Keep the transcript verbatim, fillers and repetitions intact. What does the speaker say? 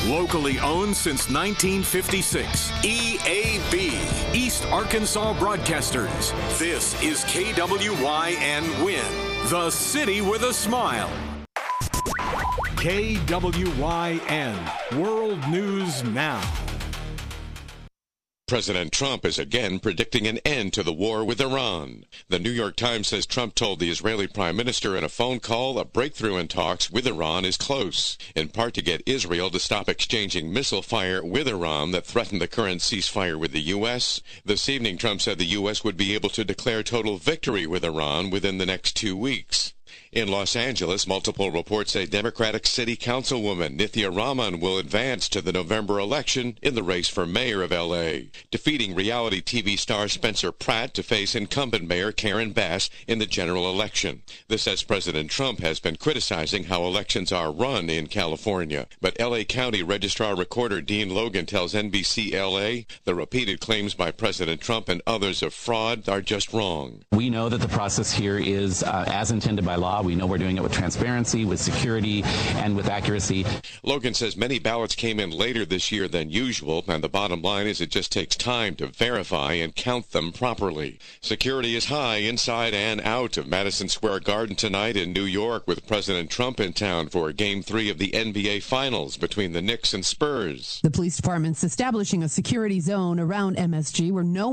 Locally owned since nineteen fifty-six. E A B, East Arkansas Broadcasters. This is K W Y N Win, the city with a smile. K W Y N, World News Now. President Trump is again predicting an end to the war with Iran. The New York Times says Trump told the Israeli prime minister in a phone call a breakthrough in talks with Iran is close, in part to get Israel to stop exchanging missile fire with Iran that threatened the current ceasefire with the U S. This evening, Trump said the U S would be able to declare total victory with Iran within the next two weeks. In Los Angeles, multiple reports say Democratic City Councilwoman Nithya Raman will advance to the November election in the race for mayor of L A, defeating reality T V star Spencer Pratt to face incumbent mayor Karen Bass in the general election. This as President Trump has been criticizing how elections are run in California. But L A County Registrar Recorder Dean Logan tells N B C L A the repeated claims by President Trump and others of fraud are just wrong. We know that the process here is uh, as intended by law. We know we're doing it with transparency, with security, and with accuracy. Logan says many ballots came in later this year than usual, and the bottom line is it just takes time to verify and count them properly. Security is high inside and out of Madison Square Garden tonight in New York, with President Trump in town for Game three of the N B A Finals between the Knicks and Spurs. The police department's establishing a security zone around M S G where no